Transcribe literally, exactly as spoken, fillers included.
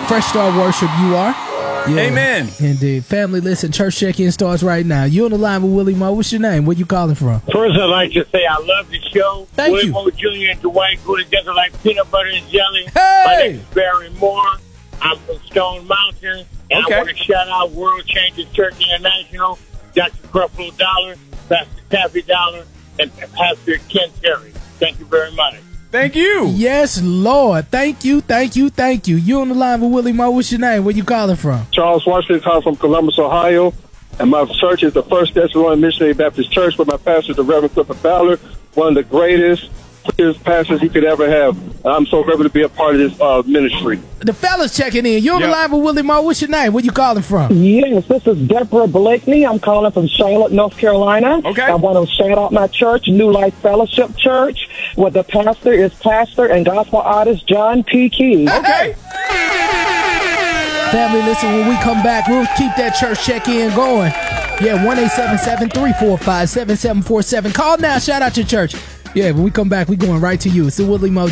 Fresh Start Worship, you are. Yeah, Amen. Indeed. Family, listen, church check-in starts right now. You on the line with Willie Moore. What's your name? Where you calling from? First, I'd like to say I love the show. Thank Willie you. Moore Junior and Dwight go together like peanut butter and jelly. Hey! My name is Barry Moore. I'm from Stone Mountain. And Okay. I want to shout out World Changers Church International, Doctor Creflo Dollar, Pastor Taffy Dollar, and Pastor Ken Terry. Thank you very much. Thank you. Yes, Lord. Thank you, thank you, thank you. You on the line with Willie Moore. What's your name? Where you calling from? Charles Washington, calling from Columbus, Ohio, and my church is the First Thessalonian Missionary Baptist Church, where my pastor is the Reverend Clifford Fowler, one of the greatest pastors you could ever have. I'm so grateful to be a part of this uh, ministry. The fellas checking in. You on Yeah. the line with Willie Moore. What's your name? Where you calling from? Yes, this is Deborah Blakeney. I'm calling from Charlotte, North Carolina. Okay. I want to shout out my church, New Life Fellowship Church, where the pastor is pastor and gospel artist John P. Key. Okay. Family, listen, when we come back, we'll keep that church check-in going. Yeah, one eight seven seven, three four five, seven seven four seven. Call now. Shout out your church. Yeah, when we come back, we going right to you. It's the Willie Moore